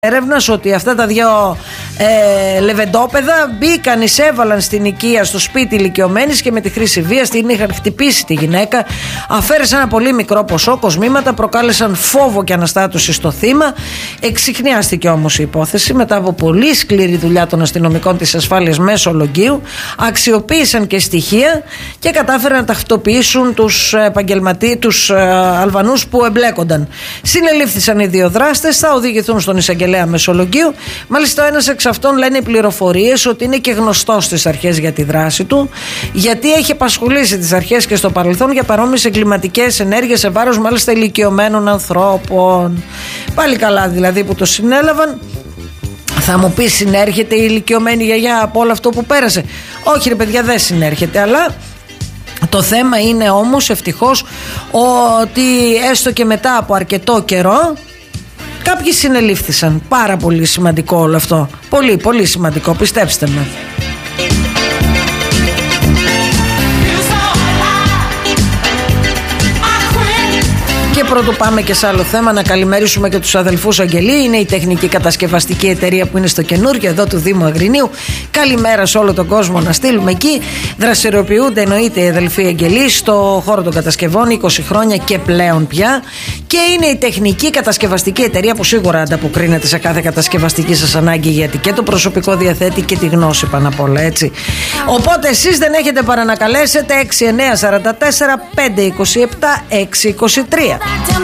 έρευνας ότι αυτά τα δύο λεβεντόπεδα μπήκαν, εισέβαλαν στην οικία, στο σπίτι ηλικιωμένης και με τη χρήση βίας την είχαν χτυπήσει τη γυναίκα, αφαίρεσαν ένα πολύ μικρό ποσό κοσμήματα, προκάλεσαν φόβο και αναστάτωση στο θύμα. Εξιχνιάστηκε όμως η υπόθεση μετά από πολύ σκληρή δουλειά των αστυνομικών της ασφάλειας Μεσολογγίου. Αξιοποίησαν και στοιχεία και κατάφεραν να ταυτοποιήσουν τους τους Αλβανούς που εμπλέκονταν. Συνελήφθησαν οι δύο δράστες, θα οδηγηθούν στον εισαγγελέα Μεσολογγίου. Μάλιστα, ένας εξ αυτών, λένε οι πληροφορίες, ότι είναι και γνωστός στις αρχές για τη δράση του, γιατί έχει απασχολήσει τις αρχές και στο παρελθόν για παρόμοιες εγκληματικές ενέργειες σε βάρος μάλιστα ηλικιωμένων ανθρώπων. Πάλι καλά δηλαδή που το συνέλαβαν. Θα μου πει, συνέρχεται η ηλικιωμένη γιαγιά από όλο αυτό που πέρασε? Όχι ρε παιδιά, δεν συνέρχεται, αλλά το θέμα είναι όμως ευτυχώς ότι έστω και μετά από αρκετό καιρό κάποιοι συνελήφθησαν. Πάρα πολύ σημαντικό όλο αυτό. Πολύ πολύ σημαντικό, πιστέψτε με. Και πρώτο πάμε και σε άλλο θέμα, να καλημερίσουμε και τους αδελφούς Αγγελή. Είναι η τεχνική κατασκευαστική εταιρεία που είναι στο καινούργιο εδώ του Δήμου Αγρινίου. Καλημέρα σε όλο τον κόσμο να στείλουμε εκεί. Δραστηριοποιούνται, εννοείται, οι αδελφοί Αγγελή στο χώρο των κατασκευών 20 χρόνια και πλέον πια. Και είναι η τεχνική κατασκευαστική εταιρεία που σίγουρα ανταποκρίνεται σε κάθε κατασκευαστική σας ανάγκη, γιατί και το προσωπικό διαθέτει και τη γνώση πάνω απ' όλα, έτσι. Οπότε εσείς δεν έχετε παρά να καλέσετε 6944 527 623.